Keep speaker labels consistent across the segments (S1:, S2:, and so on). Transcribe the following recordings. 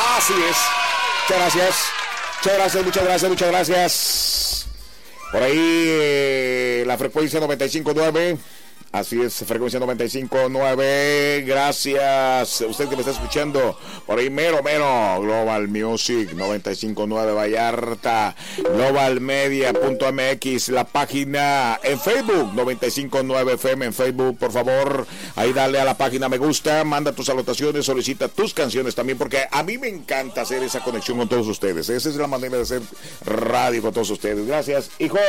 S1: Así es. Muchas gracias. Por ahí la frecuencia 95.9. Así es, frecuencia 95.9. Gracias. Usted que me está escuchando por ahí, mero, Global Music 95.9 Vallarta, globalmedia.mx, la página en Facebook 95.9 FM en Facebook. Por favor, ahí dale a la página me gusta, manda tus anotaciones, solicita tus canciones también, porque a mí me encanta hacer esa conexión con todos ustedes. Esa es la manera de hacer radio con todos ustedes. Gracias, hijo.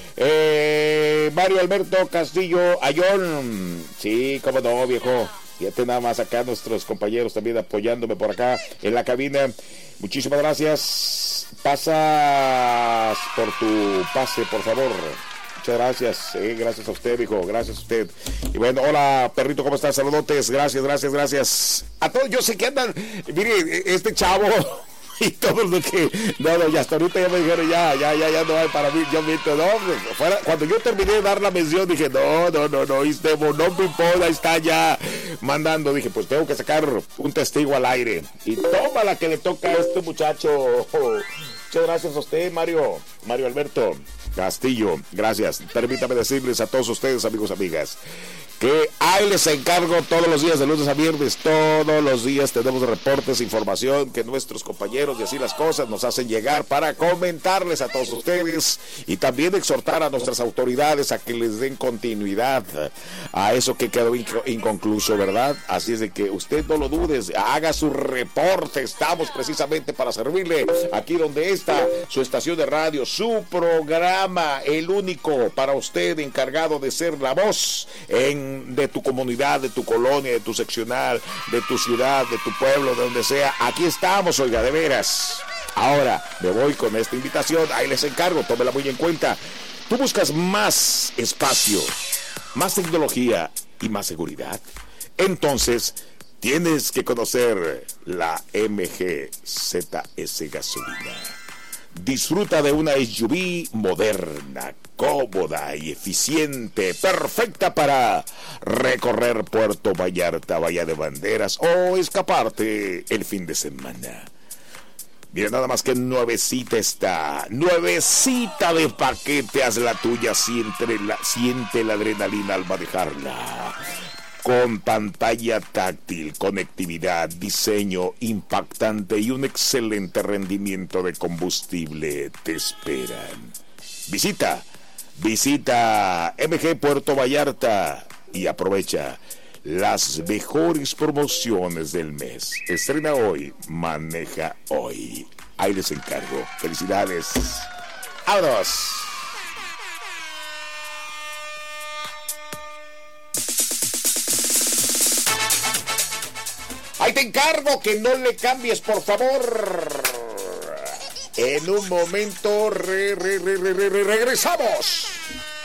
S1: Mario Alberto Castillo Ayón. Sí, cómo no, viejo. Fíjate nada más acá nuestros compañeros también apoyándome por acá en la cabina. Muchísimas gracias. Pasas por tu pase, por favor. Muchas gracias. Gracias a usted, viejo. Gracias a usted. Y bueno, hola, perrito, ¿cómo estás? Saludotes. Gracias. A todos, yo sé que andan. Mire, este chavo. Y todo lo que, no, ya hasta ahorita ya me dijeron, ya no hay para mí, yo miento, no, fuera, cuando yo terminé de dar la mención, dije, no, Istemo, no me importa, está ya mandando, dije, pues tengo que sacar un testigo al aire, y toma la que le toca a este muchacho. Muchas gracias a usted, Mario Alberto Castillo, gracias. Permítame decirles a todos ustedes, amigos, amigas, que ahí les encargo todos los días, de lunes a viernes, todos los días tenemos reportes, información que nuestros compañeros y así las cosas nos hacen llegar para comentarles a todos ustedes y también exhortar a nuestras autoridades a que les den continuidad a eso que quedó inconcluso, ¿verdad? Así es de que usted no lo dudes, haga su reporte, estamos precisamente para servirle aquí donde está su estación de radio, su programa, el único para usted encargado de ser la voz de tu comunidad, de tu colonia, de tu seccional, de tu ciudad, de tu pueblo, de donde sea. Aquí estamos, oiga, de veras. Ahora me voy con esta invitación, ahí les encargo, tómela muy en cuenta. Tú buscas más espacio, más tecnología y más seguridad. Entonces, tienes que conocer la MG ZS Gasolina. Disfruta de una SUV moderna, cómoda y eficiente, perfecta para recorrer Puerto Vallarta, Bahía de Banderas o escaparte el fin de semana. Mira, nada más que nuevecita está, nuevecita de paquete, haz la tuya, siente la adrenalina al manejarla. Con pantalla táctil, conectividad, diseño impactante y un excelente rendimiento de combustible te esperan. Visita MG Puerto Vallarta y aprovecha las mejores promociones del mes. Estrena hoy, maneja hoy. Ahí les encargo. Felicidades. ¡Vámonos! Ahí te encargo que no le cambies, por favor. En un momento regresamos.